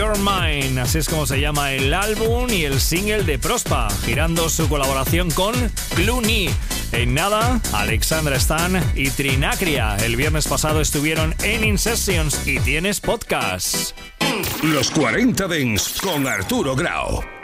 Your Mind, así es como se llama el álbum y el single de Prospa, girando su colaboración con Clooney. En nada, Alexandra Stan y Trinacria el viernes pasado estuvieron en In Sessions y tienes podcast. Los 40 Dents con Arturo Grau.